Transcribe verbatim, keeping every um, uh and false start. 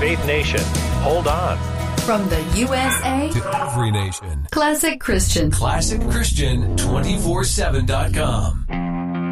Faith Nation. Hold on. From the U S A to every nation. Classic Christian. Classic Christian two four seven dot com.